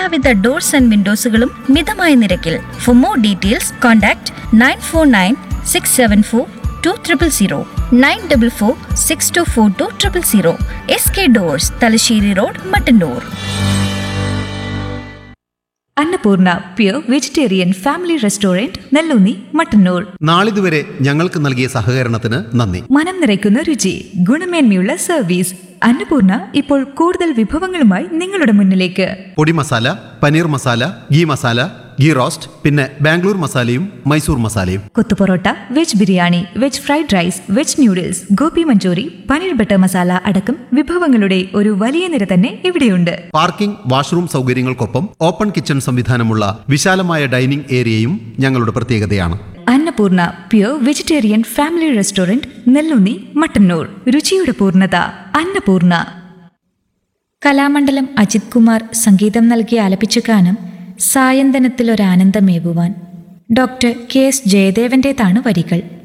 എല്ലാവിധ doors and വിൻഡോസുകളും മിതമായ നിരക്കിൽ. For more details contact 9496742000, 9446242000. SK Doors, Thalassery road, Mattannur. Annapurna pure vegetarian family restaurant, Nelloonni, Mattannur. നാളിതുവരെ ഞങ്ങൾക്ക് നൽകിയ സഹകരണത്തിന് നന്ദി. മനം നിറയ്ക്കുന്ന രുചി, ഗുണമേന്മയുള്ള സർവീസ്. അന്നപൂർണ ഇപ്പോൾ കൂടുതൽ വിഭവങ്ങളുമായി നിങ്ങളുടെ മുന്നിലേക്ക്. പൊടി മസാല, പനീർ മസാല, ഗീ മസാല, ഗീ റോസ്റ്റ്, പിന്നെ ബാംഗ്ലൂർ മസാലയും മൈസൂർ മസാലയും. കൊത്തു parotta, veg biryani, veg fried rice, veg noodles, Gopi Manchurian, paneer butter masala അടക്കം വിഭവങ്ങളുടെ ഒരു വലിയ നിര തന്നെ ഇവിടെയുണ്ട്. പാർക്കിംഗ്, വാഷ്റൂം സൗകര്യങ്ങൾക്കൊപ്പം ഓപ്പൺ കിച്ചൺ സംവിധാനമുള്ള വിശാലമായ ഡൈനിംഗ് ഏരിയയും ഞങ്ങളുടെ പ്രത്യേകതയാണ്. Annapurna pure vegetarian family restaurant, Nelloonni, Mattannur. രുചിയുടെ പൂർണ്ണത അന്നപൂർണ. കലാമണ്ഡലം അജിത് കുമാർ സംഗീതം നൽകി ആലപിച്ച ഗാനം സായന്തനത്തിലൊരാനന്ദമേവുവാൻ. ഡോക്ടർ KS ജയദേവന്റേതാണ് വരികൾ.